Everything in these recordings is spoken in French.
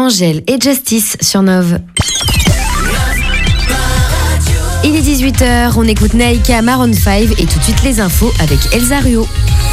Angèle et Justice sur Nove. Il est 18h, on écoute Naïka, Maroon 5 et tout de suite les infos avec Elsa Ruot.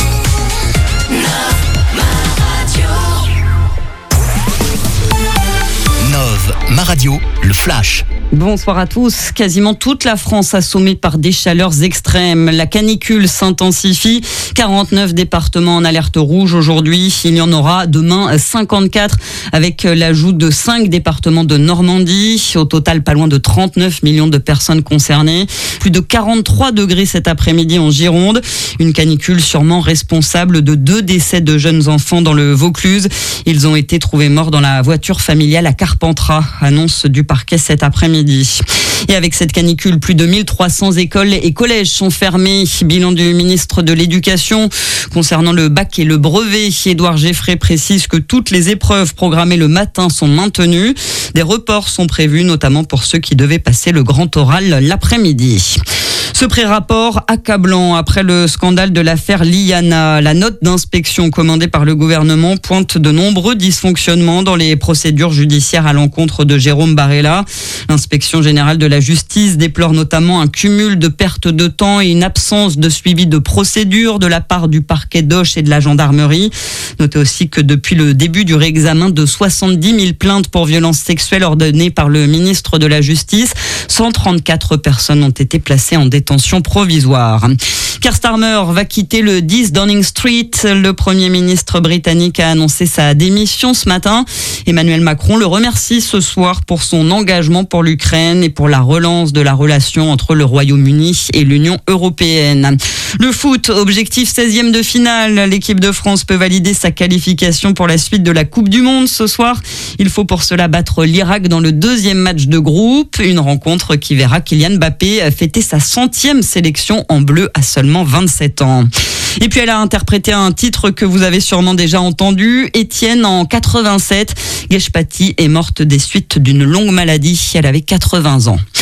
Nove, ma radio, le flash. Bonsoir à tous. Quasiment toute la France assommée par des chaleurs extrêmes. La canicule s'intensifie. 49 départements en alerte rouge aujourd'hui. Il y en aura demain 54 avec l'ajout de 5 départements de Normandie. Au total, pas loin de 39 millions de personnes concernées. Plus de 43 degrés cet après-midi en Gironde. Une canicule sûrement responsable de 2 décès de jeunes enfants dans le Vaucluse. Ils ont été trouvés morts dans la voiture familiale à Carpentras. Annonce du parquet cet après-midi. Et avec cette canicule, plus de 1300 écoles et collèges sont fermés. Bilan du ministre de l'Éducation. Concernant le bac et le brevet, Édouard Geffray précise que toutes les épreuves programmées le matin sont maintenues. Des reports sont prévus, notamment pour ceux qui devaient passer le grand oral l'après-midi. Ce pré-rapport accablant après le scandale de l'affaire Liana. La note d'inspection commandée par le gouvernement pointe de nombreux dysfonctionnements dans les procédures judiciaires à l'encontre de Jérôme Barella. L'inspection générale de la justice déplore notamment un cumul de pertes de temps et une absence de suivi de procédure de la part du parquet d'Auch et de la gendarmerie. Notez aussi que depuis le début du réexamen de 70 000 plaintes pour violences sexuelles ordonnées par le ministre de la Justice, 134 personnes ont été placées en détention provisoire. Keir Starmer va quitter le 10 Downing Street. Le Premier ministre britannique a annoncé sa démission ce matin. Emmanuel Macron le remercie ce soir pour son engagement pour l'Ukraine et pour la relance de la relation entre le Royaume-Uni et l'Union européenne. Le foot, objectif 16e de finale. L'équipe de France peut valider sa qualification pour la suite de la Coupe du Monde ce soir. Il faut pour cela battre l'Irak dans le 2e match de groupe. Une rencontre qui verra Kylian Mbappé fêter sa 100e sélection en bleu à seulement 27 ans. Et puis elle a interprété un titre que vous avez sûrement déjà entendu. Étienne en 87. Geshpati est morte des suites d'une longue maladie. Elle avait 80 ans.